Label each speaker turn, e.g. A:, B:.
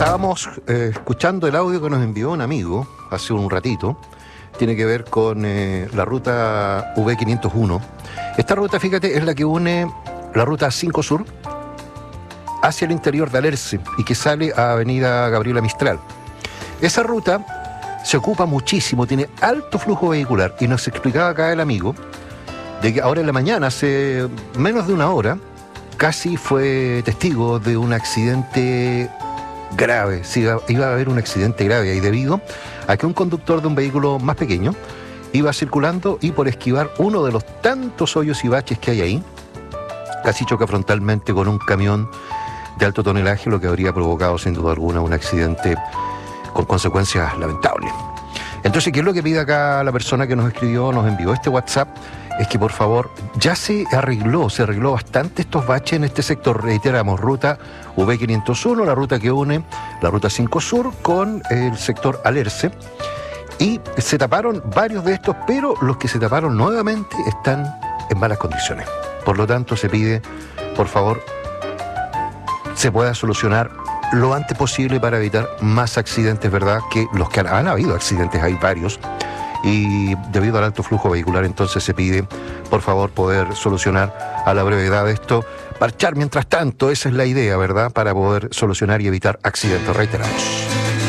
A: Estábamos escuchando el audio que nos envió un amigo hace un ratito. Tiene que ver con la ruta V501. Esta ruta, fíjate, es la que une la ruta 5 Sur hacia el interior de Alerce y que sale a Avenida Gabriela Mistral. Esa ruta se ocupa muchísimo, tiene alto flujo vehicular, y nos explicaba acá el amigo de que ahora en la mañana, hace menos de una hora, casi fue testigo de un accidente grave. Sí, iba a haber un accidente grave, y debido a que un conductor de un vehículo más pequeño iba circulando y por esquivar uno de los tantos hoyos y baches que hay ahí, casi choca frontalmente con un camión de alto tonelaje, lo que habría provocado sin duda alguna un accidente con consecuencias lamentables. Entonces, ¿qué es lo que pide acá la persona que nos escribió, nos envió este WhatsApp? Es que por favor, ya se arregló bastante estos baches en este sector. Reiteramos, ruta V501, la ruta que une la ruta 5 Sur con el sector Alerce. Y se taparon varios de estos, pero los que se taparon nuevamente están en malas condiciones. Por lo tanto, se pide, por favor, se pueda solucionar lo antes posible para evitar más accidentes, ¿verdad? Que los que han habido accidentes, hay varios. Y debido al alto flujo vehicular, entonces se pide, por favor, poder solucionar a la brevedad esto, parchar mientras tanto, esa es la idea, ¿verdad?, para poder solucionar y evitar accidentes. Reiteramos.